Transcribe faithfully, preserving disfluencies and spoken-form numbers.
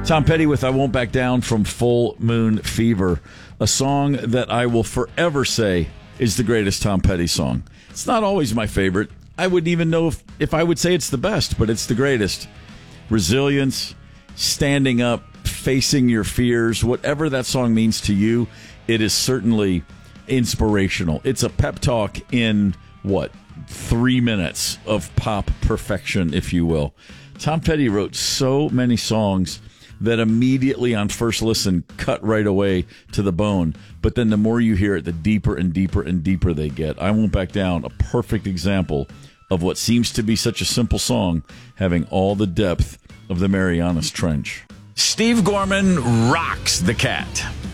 Tom Petty with I Won't Back Down from Full Moon Fever, a song that I will forever say is the greatest Tom Petty song. It's not always my favorite. I wouldn't even know if, if I would say it's the best, but it's the greatest. Resilience, standing up, facing your fears, whatever that song means to you, it is certainly inspirational. It's a pep talk in, what, three minutes of pop perfection, if you will. Tom Petty wrote so many songs that immediately on first listen cut right away to the bone. But then the more you hear it, the deeper and deeper and deeper they get. I Won't Back Down, a perfect example of what seems to be such a simple song, having all the depth of the Marianas Trench. Steve Gorman rocks the cat.